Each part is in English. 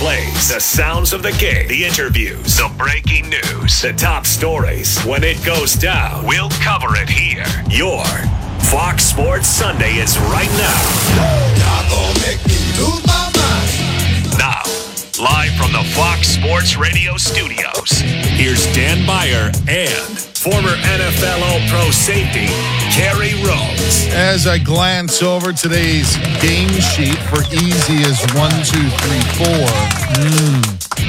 plays, the sounds of the game, the interviews, the breaking news, the top stories. When it goes down, we'll cover it here. Your Fox Sports Sunday is right now. Y'all gonna make me lose my mind. Now, live from the Fox Sports Radio studios, here's Dan Beyer and former NFL All-Pro safety, Kerry Rhodes. As I glance over today's game sheet for easy as 1, 2, 3, 4.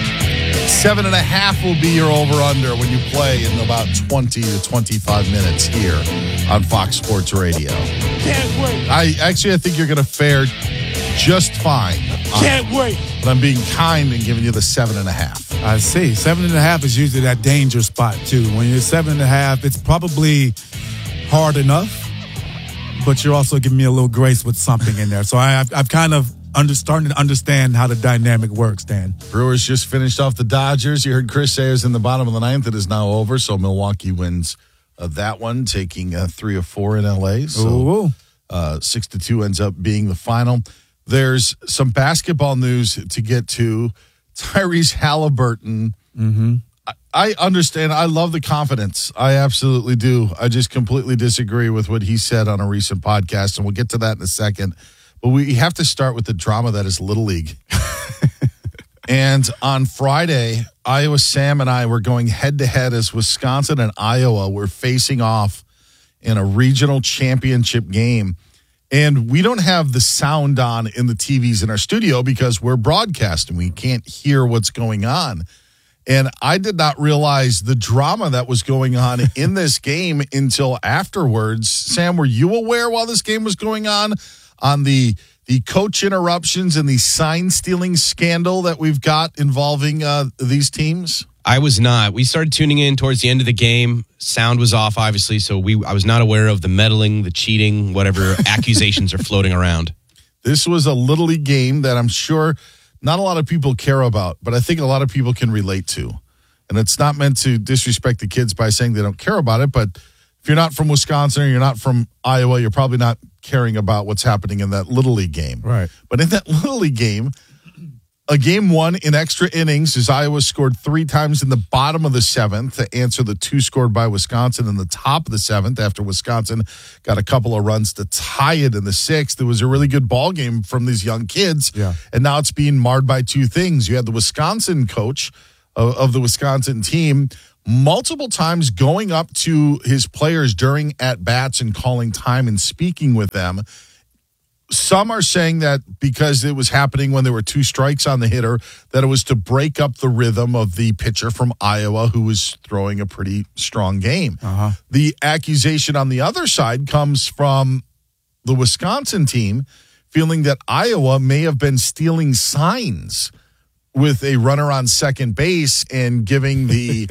7.5 will be your over-under when you play in about 20 to 25 minutes here on Fox Sports Radio. Can't wait. I think you're going to fare just fine. Can't wait. But I'm being kind and giving you the 7.5. I see. 7.5 is usually that danger spot, too. When you're 7.5, it's probably hard enough, but you're also giving me a little grace with something in there. So I've kind of starting to understand how the dynamic works, Dan. Brewers just finished off the Dodgers. You heard Chris say it was in the bottom of the ninth. It is now over, so Milwaukee wins that one, taking 3 of 4 in L.A. So 6-2 ends up being the final. There's some basketball news to get to. Tyrese Halliburton. I understand. I love the confidence. I absolutely do. I just completely disagree with what he said on a recent podcast, and we'll get to that in a second. But we have to start with the drama that is Little League. And on Friday, Iowa Sam and I were going head-to-head as Wisconsin and Iowa were facing off in a regional championship game. And we don't have the sound on in the TVs in our studio because we're broadcasting. We can't hear what's going on. And I did not realize the drama that was going on in this game until afterwards. Sam, were you aware while this game was going on the coach interruptions and the sign-stealing scandal that we've got involving these teams? I was not. We started tuning in towards the end of the game. Sound was off, obviously, so I was not aware of the meddling, the cheating, whatever accusations are floating around. This was a Little League game that I'm sure not a lot of people care about, but I think a lot of people can relate to. And it's not meant to disrespect the kids by saying they don't care about it, but if you're not from Wisconsin or you're not from Iowa, you're probably not caring about what's happening in that Little League game. Right. But in that Little League game, a game won in extra innings as Iowa scored 3 times in the bottom of the 7th to answer the 2 scored by Wisconsin in the top of the 7th after Wisconsin got a couple of runs to tie it in the 6th. It was a really good ball game from these young kids. Yeah. And now it's being marred by 2 things. You had the Wisconsin coach of the Wisconsin team multiple times going up to his players during at-bats and calling time and speaking with them. Some are saying that because it was happening when there were 2 strikes on the hitter, that it was to break up the rhythm of the pitcher from Iowa who was throwing a pretty strong game. The accusation on the other side comes from the Wisconsin team feeling that Iowa may have been stealing signs with a runner on second base and giving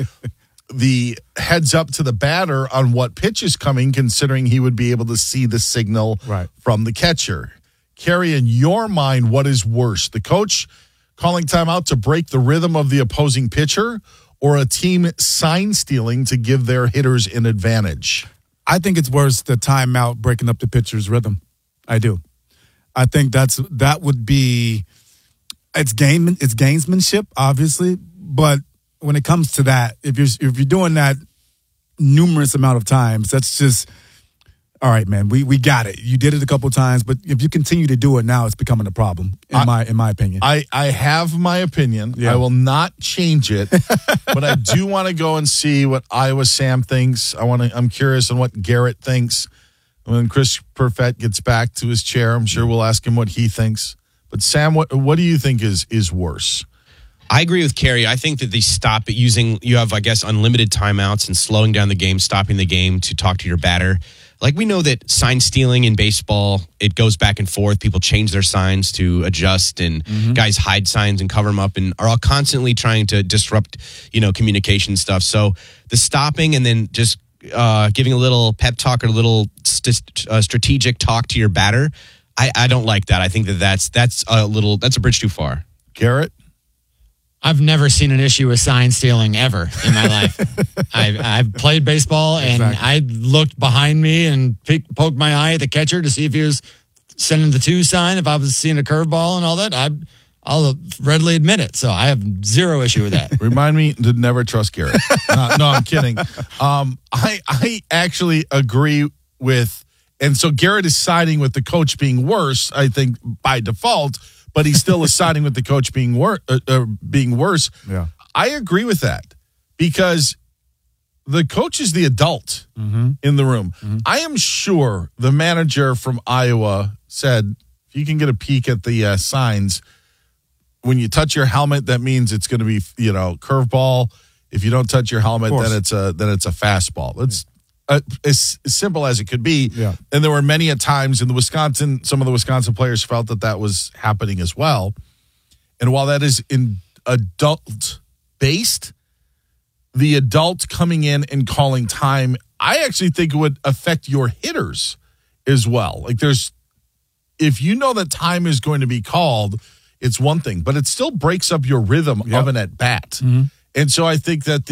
the heads up to the batter on what pitch is coming, considering he would be able to see the signal from the catcher. Kerry, in your mind, what is worse? The coach calling timeout to break the rhythm of the opposing pitcher, or a team sign stealing to give their hitters an advantage? I think it's worse the timeout breaking up the pitcher's rhythm. I do. I think that would be it's gamesmanship, obviously, but when it comes to that, if you're doing that numerous amount of times, that's just all right, man. We got it. You did it a couple of times, but if you continue to do it now, it's becoming a problem. In my opinion, I have my opinion. Yeah. I will not change it, but I do want to go and see what Iowa Sam thinks. I'm curious on what Garrett thinks when Chris Perfett gets back to his chair. I'm sure we'll ask him what he thinks. But Sam, what do you think is worse? I agree with Kerry. I think that they stop it using, you have, I guess, unlimited timeouts and slowing down the game, stopping the game to talk to your batter. Like, we know that sign stealing in baseball, it goes back and forth. People change their signs to adjust, and guys hide signs and cover them up and are all constantly trying to disrupt, communication stuff. So the stopping and then just giving a little pep talk or a little strategic talk to your batter, I don't like that. I think that's a bridge too far. Garrett? I've never seen an issue with sign stealing ever in my life. I've played baseball, and I looked behind me and poked my eye at the catcher to see if he was sending the 2 sign, if I was seeing a curveball and all that. I'll readily admit it. So I have zero issue with that. Remind me to never trust Garrett. No, I'm kidding. I actually agree with, and so Garrett is siding with the coach being worse, I think, by default, but he still is siding with the coach being worse. Yeah. I agree with that because the coach is the adult in the room. I am sure the manager from Iowa said, if you can get a peek at the signs, when you touch your helmet, that means it's going to be, curveball. If you don't touch your helmet, then it's a fastball. It's as simple as it could be. Yeah. And there were many a times in some of the Wisconsin players felt that was happening as well. And while that is in adult based, the adult coming in and calling time, I actually think it would affect your hitters as well. Like if you know that time is going to be called, it's one thing, but it still breaks up your rhythm of an at bat. And so I think that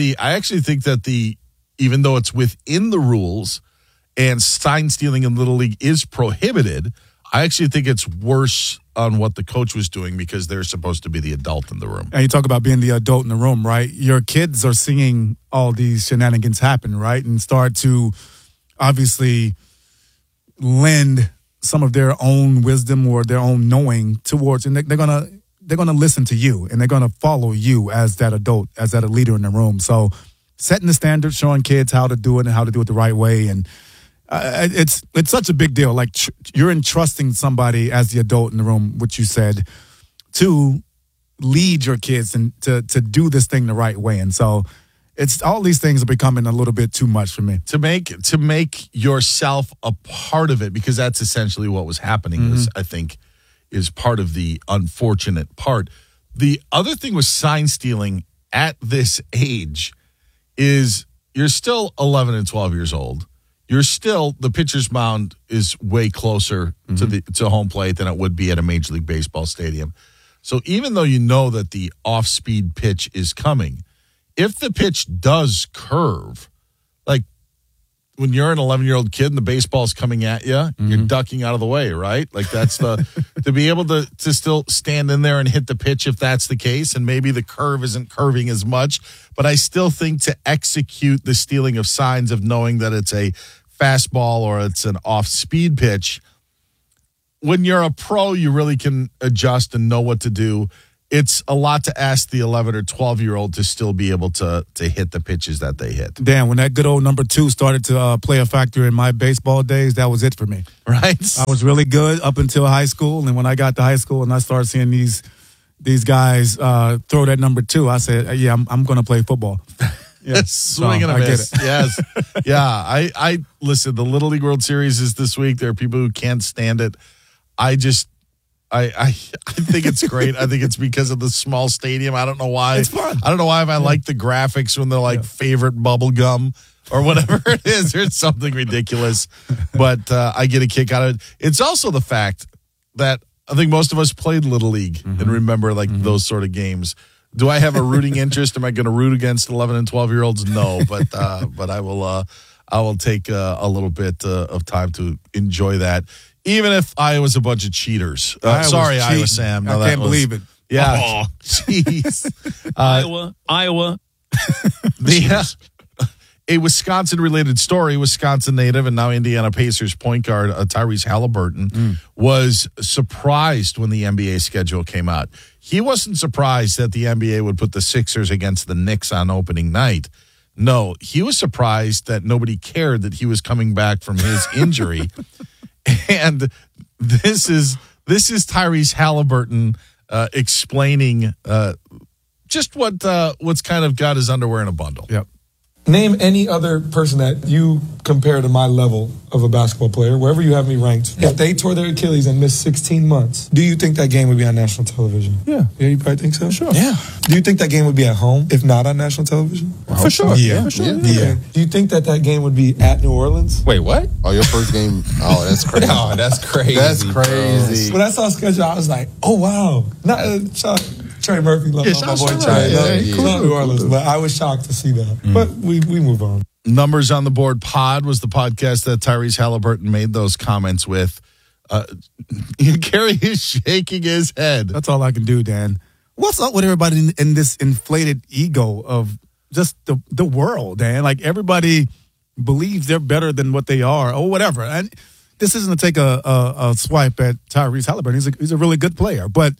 even though it's within the rules and sign stealing in Little League is prohibited, I actually think it's worse on what the coach was doing because they're supposed to be the adult in the room. And you talk about being the adult in the room, right? Your kids are seeing all these shenanigans happen, right? And start to obviously lend some of their own wisdom or their own knowing towards, and they're gonna listen to you and they're gonna follow you as that adult, as that leader in the room. So setting the standard, showing kids how to do it and how to do it the right way, and it's such a big deal. Like you're entrusting somebody as the adult in the room, which you said, to lead your kids and to do this thing the right way. And so it's all these things are becoming a little bit too much for me. To make yourself a part of it, because that's essentially what was happening, I think, is part of the unfortunate part. The other thing with sign stealing at this age is you're still 11 and 12 years old. You're still, the pitcher's mound is way closer to home plate than it would be at a Major League Baseball stadium. So even though you know that the off-speed pitch is coming, if the pitch does curve, like when you're an 11-year-old kid and the baseball's coming at you, you're ducking out of the way, right? Like that's to be able to still stand in there and hit the pitch if that's the case, and maybe the curve isn't curving as much. But I still think to execute the stealing of signs of knowing that it's a fastball or it's an off-speed pitch, when you're a pro, you really can adjust and know what to do. It's a lot to ask the 11 or 12-year-old to still be able to hit the pitches that they hit. Dan, when that good old number 2 started to play a factor in my baseball days, that was it for me. Right? I was really good up until high school, and when I got to high school and I started seeing these guys throw that number 2, I said, yeah, I'm going to play football. Yes, swing and a miss. Yes. Yeah, I listen, the Little League World Series is this week. There are people who can't stand it. I think it's great. I think it's because of the small stadium. I don't know why. It's fun. I don't know why I like the graphics when they're like favorite bubble gum or whatever it is. There's something ridiculous, but I get a kick out of it. It's also the fact that I think most of us played Little League and remember like those sort of games. Do I have a rooting interest? Am I going to root against 11 and 12-year-olds? No, but I will take a little bit of time to enjoy that. Even if Iowa's a bunch of cheaters. Sorry, Iowa Sam. No, I can't believe it. Yeah. Jeez. Iowa. A Wisconsin-related story, Wisconsin native and now Indiana Pacers point guard Tyrese Halliburton was surprised when the NBA schedule came out. He wasn't surprised that the NBA would put the Sixers against the Knicks on opening night. No, he was surprised that nobody cared that he was coming back from his injury. And this is Tyrese Halliburton explaining just what's kind of got his underwear in a bundle. Yep. Name any other person that you compare to my level of a basketball player, wherever you have me ranked. If they tore their Achilles and missed 16 months, do you think that game would be on national television? Yeah. Yeah, you probably think so? Sure. Yeah. Do you think that game would be at home, if not on national television? For sure. Yeah. For sure. Okay. Do you think that game would be at New Orleans? Wait, what? Oh, your first game? Oh, that's crazy. No, that's crazy. That's crazy. When I saw schedule, I was like, oh, wow. Not Trey Murphy, love my boy Trey. Love New Orleans, but I was shocked to see that. But we move on. Numbers on the Board Pod was the podcast that Tyrese Halliburton made those comments with. Kerry is shaking his head. That's all I can do, Dan. What's up with everybody in this inflated ego of just the world, Dan? Like everybody believes they're better than what they are or whatever. And this isn't to take a swipe at Tyrese Halliburton. He's a really good player. But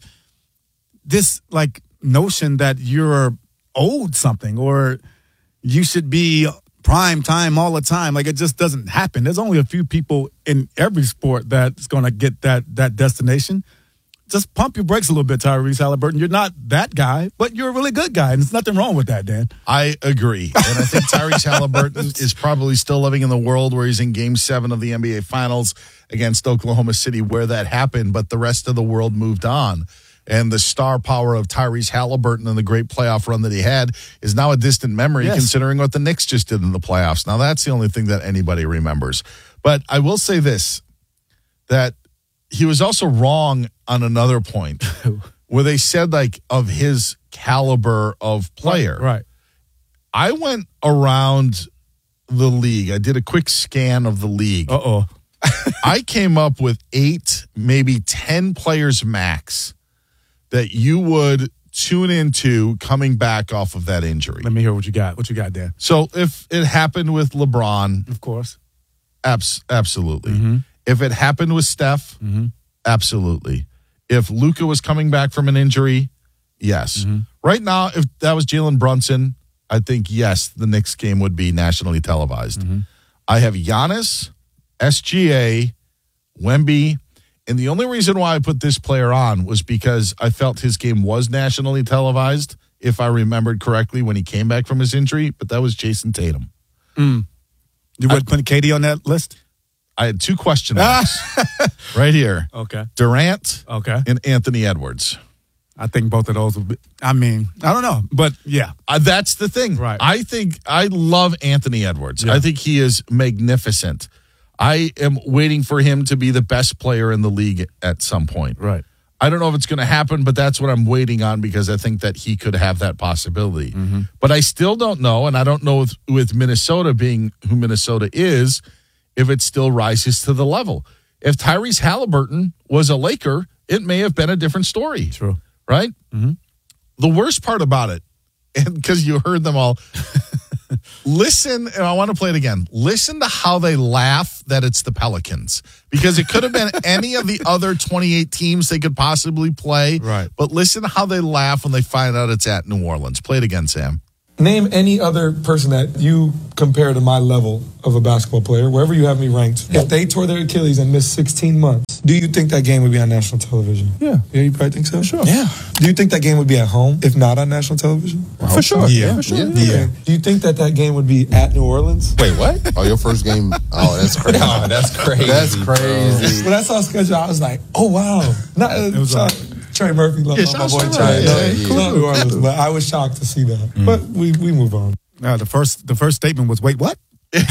this like notion that you're owed something or you should be prime time all the time, like it just doesn't happen. There's only a few people in every sport that's going to get that destination. Just pump your brakes a little bit, Tyrese Halliburton. You're not that guy, but you're a really good guy, and there's nothing wrong with that, Dan. I agree. And I think Tyrese Halliburton is probably still living in the world where he's in Game 7 of the NBA Finals against Oklahoma City where that happened, but the rest of the world moved on. And the star power of Tyrese Halliburton and the great playoff run that he had is now a distant memory considering what the Knicks just did in the playoffs. Now, that's the only thing that anybody remembers. But I will say this, that he was also wrong on another point where they said, like, of his caliber of player. Right. I went around the league. I did a quick scan of the league. Uh-oh. I came up with 8, maybe 10 players max that you would tune into coming back off of that injury. Let me hear what you got. What you got, Dan? So if it happened with LeBron, of course, absolutely. Mm-hmm. If it happened with Steph, absolutely. If Luka was coming back from an injury, yes. Mm-hmm. Right now, if that was Jalen Brunson, I think, yes, the Knicks game would be nationally televised. Mm-hmm. I have Giannis, SGA, Wemby, and the only reason why I put this player on was because I felt his game was nationally televised, if I remembered correctly, when he came back from his injury, but that was Jason Tatum. You would put KD on that list? I had 2 question marks right here. Okay. Durant and Anthony Edwards. I think both of those would be, I mean, I don't know, but yeah. That's the thing. Right. I love Anthony Edwards. Yeah. I think he is magnificent. I am waiting for him to be the best player in the league at some point. Right. I don't know if it's going to happen, but that's what I'm waiting on because I think that he could have that possibility. Mm-hmm. But I still don't know, and I don't know with Minnesota being who Minnesota is, if it still rises to the level. If Tyrese Halliburton was a Laker, it may have been a different story. True. Right? Mm-hmm. The worst part about it, and because you heard them all, listen, and I want to play it again. Listen to how they laugh that it's the Pelicans. Because it could have been any of the other 28 teams they could possibly play. Right. But listen to how they laugh when they find out it's at New Orleans. Play it again, Sam. Name any other person that you compare to my level of a basketball player, wherever you have me ranked. If they tore their Achilles and missed 16 months, do you think that game would be on national television? Yeah. Yeah, you probably think so? Sure. Yeah. Do you think that game would be at home, if not on national television? For sure. Yeah. For sure. Yeah. Do you think that game would be at New Orleans? Wait, what? Oh, your first game? Oh, that's crazy. No, that's crazy. That's crazy. When I saw the schedule, I was like, oh, wow. Not, Trey Murphy, love my boy Trey. Love New Orleans, but I was shocked to see that. But we move on. The first statement was, wait, what?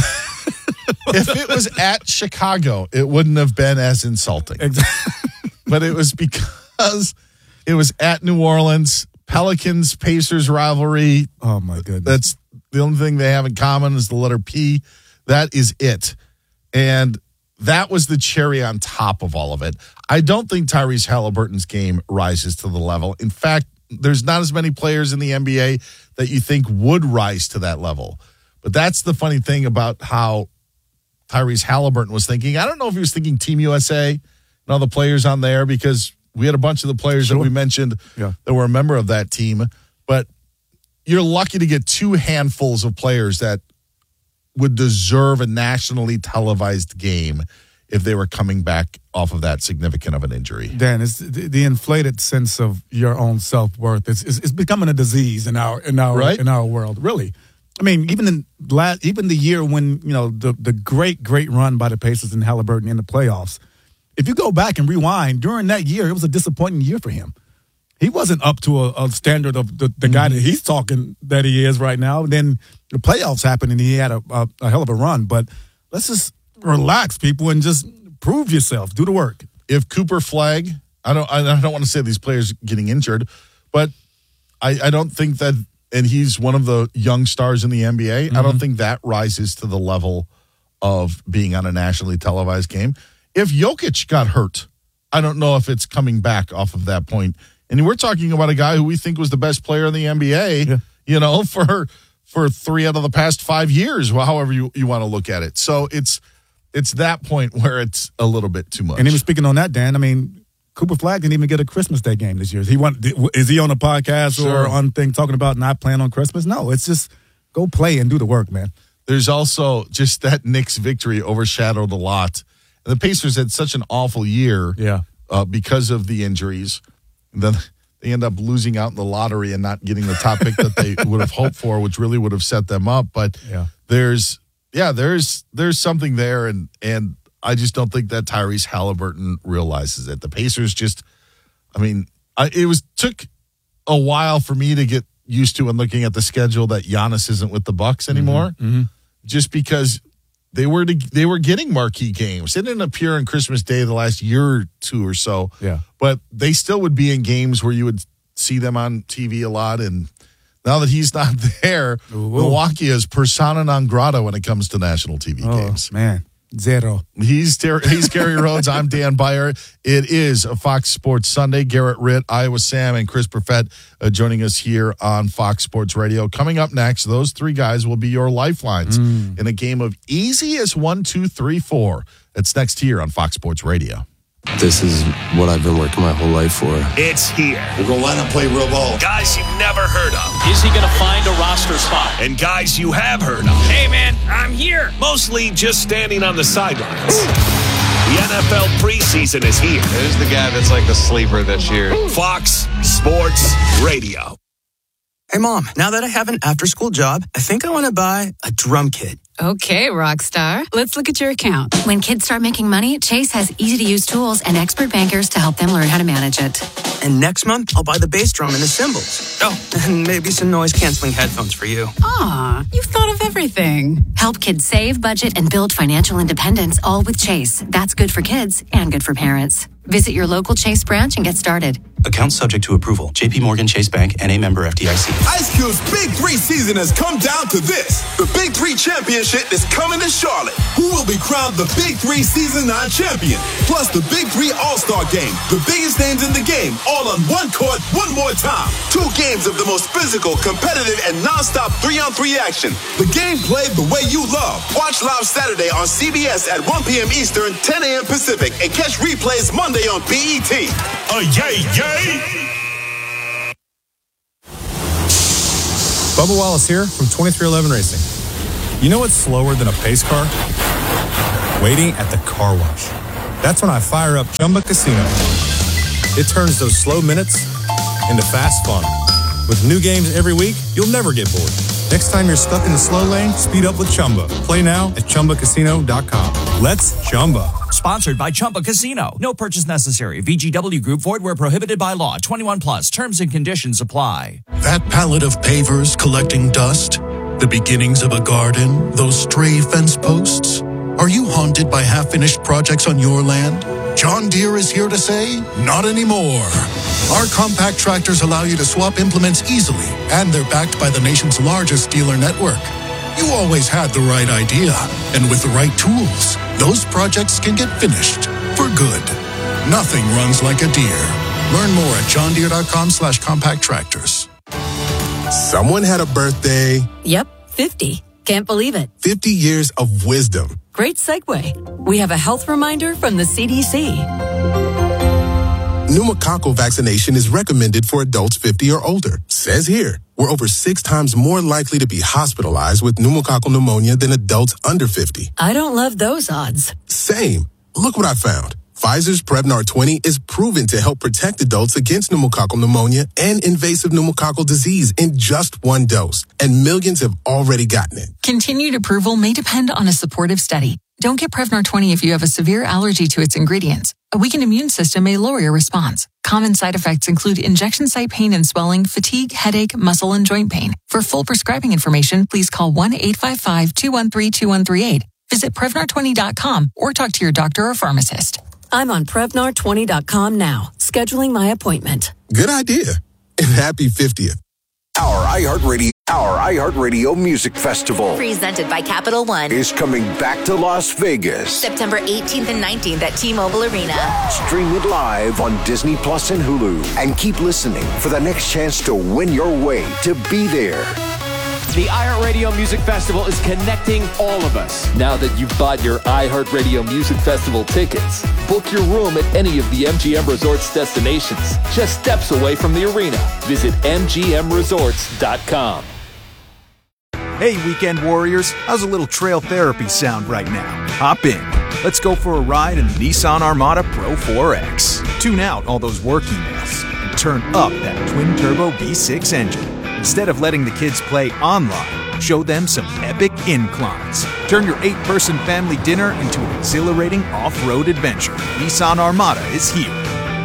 If it was at Chicago, it wouldn't have been as insulting. Exactly. But it was because it was at New Orleans, Pelicans-Pacers rivalry. Oh, my goodness. That's the only thing they have in common is the letter P. That is it. And that was the cherry on top of all of it. I don't think Tyrese Halliburton's game rises to the level. In fact, there's not as many players in the NBA that you think would rise to that level. But that's the funny thing about how Tyrese Halliburton was thinking. I don't know if he was thinking Team USA and all the players on there because we had a bunch of the players that we mentioned that were a member of that team. But you're lucky to get 2 handfuls of players that would deserve a nationally televised game if they were coming back off of that significant of an injury. Dan, it's the inflated sense of your own self-worth. It's becoming a disease in our world. Really, I mean, even the year when the great run by the Pacers and Halliburton in the playoffs. If you go back and rewind during that year, it was a disappointing year for him. He wasn't up to a standard of the guy that he's talking that he is right now. And then the playoffs happened and he had a hell of a run. But let's just relax, people, and just prove yourself. Do the work. If Cooper Flagg, I don't want to say these players getting injured, but I don't think that, and he's one of the young stars in the NBA, I don't think that rises to the level of being on a nationally televised game. if Jokic got hurt, I don't know if it's coming back off of that point. And we're talking about a guy who we think was the best player in the NBA, for 3 out of the past 5 years, well, however you want to look at it. So it's that point where it's a little bit too much. And even speaking on that, Dan, I mean, Cooper Flag didn't even get a Christmas Day game this year. Is he on a podcast or on thing talking about not playing on Christmas? No, it's just go play and do the work, man. There's also just that Knicks victory overshadowed a lot. And the Pacers had such an awful year because of the injuries. And then they end up losing out in the lottery and not getting the top pick that they would have hoped for, which really would have set them up. But there's something there, and I just don't think that Tyrese Halliburton realizes it. The Pacers took a while for me to get used to and looking at the schedule that Giannis isn't with the Bucks anymore, just because they were getting marquee games. They didn't appear on Christmas Day the last year or two or so, but they still would be in games where you would see them on TV a lot. And now that he's not there, Milwaukee is persona non grata when it comes to national TV games. Man. Zero. He's Gary Rhodes. I'm Dan Beyer. It is a Fox Sports Sunday. Garrett Ritt, Iowa Sam, and Chris Perfett joining us here on Fox Sports Radio. Coming up next, those 3 guys will be your lifelines in a game of easy as 1, 2, 3, 4. It's next here on Fox Sports Radio. This is what I've been working my whole life for. It's here. We're going to line up, play real ball. Guys you've never heard of. Is he going to find a roster spot? And guys you have heard of. Hey, man, I'm here. Mostly just standing on the sidelines. The NFL preseason is here. Who's the guy that's like the sleeper this year? Fox Sports Radio. Hey, Mom, now that I have an after-school job, I think I want to buy a drum kit. Okay, Rockstar. Let's look at your account. When kids start making money, Chase has easy-to-use tools and expert bankers to help them learn how to manage it. And next month, I'll buy the bass drum and the cymbals. Oh, and maybe some noise-canceling headphones for you. Aw, you've thought of everything. Help kids save, budget, and build financial independence, all with Chase. That's good for kids and good for parents. Visit your local Chase branch and get started. Account subject to approval. J.P. Morgan Chase Bank, N.A. member FDIC. Ice Cube's Big 3 season has come down to this. The Big 3 Championship is coming to Charlotte. Who will be crowned the Big 3 Season 9 champion? Plus the Big 3 All-Star Game. The biggest names in the game, all on one court, one more time. 2 games of the most physical, competitive, and non-stop 3-on-3 action. The game played the way you love. Watch live Saturday on CBS at 1 p.m. Eastern, 10 a.m. Pacific, and catch replays Monday on BET. Yay! Bubba Wallace here from 2311 Racing. You know what's slower than a pace car? Waiting at the car wash. That's when I fire up Chumba Casino. It turns those slow minutes into fast fun. With new games every week, you'll never get bored. Next time you're stuck in the slow lane, speed up with Chumba. Play now at ChumbaCasino.com. Let's Chumba. Sponsored by Chumba Casino. No purchase necessary. VGW Group. Void where prohibited by law. 21 plus. Terms and conditions apply. That pallet of pavers collecting dust, the beginnings of a garden, those stray fence posts. Are you haunted by half-finished projects on your land? John Deere is here to say, not anymore. Our compact tractors allow you to swap implements easily, and they're backed by the nation's largest dealer network. You always had the right idea, and with the right tools, those projects can get finished for good. Nothing runs like a Deere. Learn more at johndeere.com/compact tractors. Someone had a birthday. Yep, 50. Can't believe it. 50 years of wisdom. Great segue. We have a health reminder from the CDC. Pneumococcal vaccination is recommended for adults 50 or older. Says here, we're over 6 times more likely to be hospitalized with pneumococcal pneumonia than adults under 50. I don't love those odds. Same. Look what I found. Pfizer's Prevnar 20 is proven to help protect adults against pneumococcal pneumonia and invasive pneumococcal disease in just 1 dose, and millions have already gotten it. Continued approval may depend on a supportive study. Don't get Prevnar 20 if you have a severe allergy to its ingredients. A weakened immune system may lower your response. Common side effects include injection site pain and swelling, fatigue, headache, muscle, and joint pain. For full prescribing information, please call 1-855-213-2138. Visit Prevnar20.com or talk to your doctor or pharmacist. I'm on Prevnar20.com now, scheduling my appointment. Good idea. And happy 50th. Our iHeartRadio Our iHeartRadio Music Festival, presented by Capital One, is coming back to Las Vegas. September 18th and 19th at T-Mobile Arena. Stream it live on Disney Plus and Hulu. And keep listening for the next chance to win your way to be there. The iHeartRadio Music Festival is connecting all of us. Now that you've bought your iHeartRadio Music Festival tickets, book your room at any of the MGM Resorts destinations, just steps away from the arena. Visit MGMResorts.com. Hey, Weekend Warriors, how's a little trail therapy sound right now? Hop in. Let's go for a ride in the Nissan Armada Pro 4X. Tune out all those work emails and turn up that twin-turbo V6 engine. Instead of letting the kids play online, show them some epic inclines. Turn your 8-person family dinner into an exhilarating off-road adventure. Nissan Armada is here.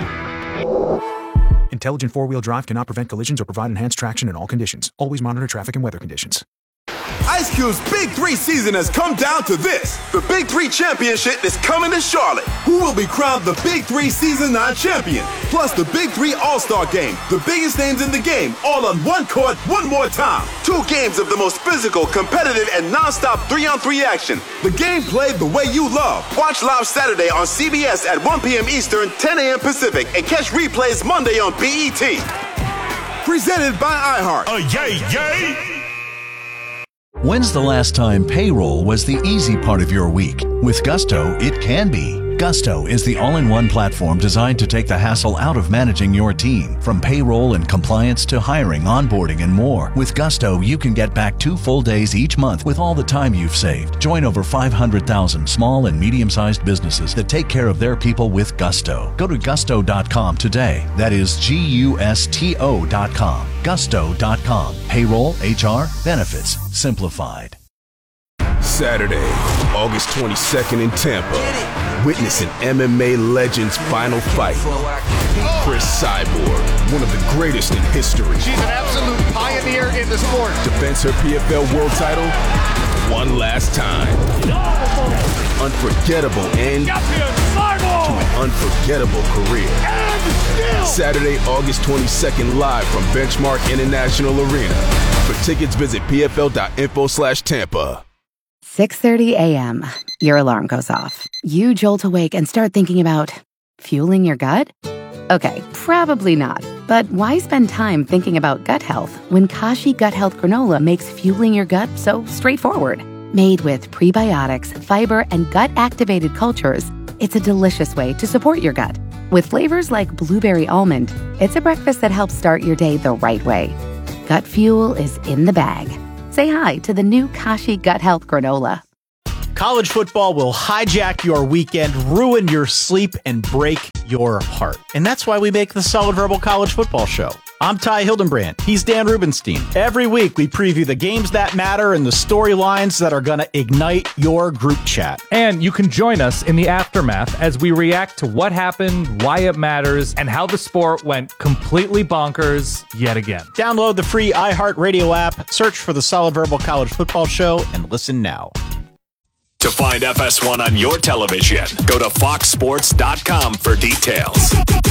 Intelligent four-wheel drive cannot prevent collisions or provide enhanced traction in all conditions. Always monitor traffic and weather conditions. Ice Cube's Big 3 season has come down to this. The Big 3 Championship is coming to Charlotte. Who will be crowned the Big 3 Season 9 champion? Plus the Big 3 All-Star Game. The biggest names in the game, all on one court, one more time. 2 games of the most physical, competitive, and non-stop 3-on-3 action. The game played the way you love. Watch live Saturday on CBS at 1 p.m. Eastern, 10 a.m. Pacific, and catch replays Monday on BET. Presented by iHeart. Yay! When's the last time payroll was the easy part of your week? With Gusto, it can be. Gusto is the all-in-one platform designed to take the hassle out of managing your team. From payroll and compliance to hiring, onboarding, and more. With Gusto, you can get back 2 full days each month with all the time you've saved. Join over 500,000 small and medium-sized businesses that take care of their people with Gusto. Go to gusto.com today. That is GUSTO.com. Gusto.com. Payroll, HR, benefits, simplified. Saturday, August 22nd in Tampa. Witness an MMA legend's final fight. Chris Cyborg, one of the greatest in history. She's an absolute pioneer in the sport. Defends her PFL world title one last time. Unforgettable end to an unforgettable career. Saturday, August 22nd, live from Benchmark International Arena. For tickets, visit pfl.info/Tampa. 6:30 a.m. Your alarm goes off. You jolt awake and start thinking about fueling your gut? Okay, probably not. But why spend time thinking about gut health when Kashi Gut Health Granola makes fueling your gut so straightforward? Made with prebiotics, fiber, and gut-activated cultures, it's a delicious way to support your gut. With flavors like blueberry almond, it's a breakfast that helps start your day the right way. Gut fuel is in the bag. Say hi to the new Kashi Gut Health Granola. College football will hijack your weekend, ruin your sleep, and break your heart. And that's why we make the Solid Verbal College Football Show. I'm Ty Hildenbrand. He's Dan Rubenstein. Every week, we preview the games that matter and the storylines that are going to ignite your group chat. And you can join us in the aftermath as we react to what happened, why it matters, and how the sport went completely bonkers yet again. Download the free iHeartRadio app, search for the Solid Verbal College Football Show, and listen now. To find FS1 on your television, go to foxsports.com for details.